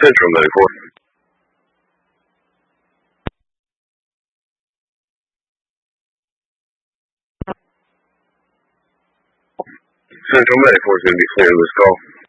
Central Medical. Central Medical is going to be clearing this call.